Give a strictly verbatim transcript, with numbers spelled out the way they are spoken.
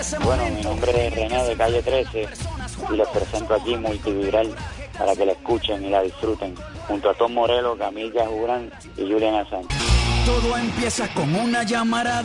Bueno, mi nombre es René de Calle trece y les presento aquí Multivibral para que la escuchen y la disfruten, junto a Tom Morello, Camilla Jurán y Julian Assange. Todo empieza con una llamarada.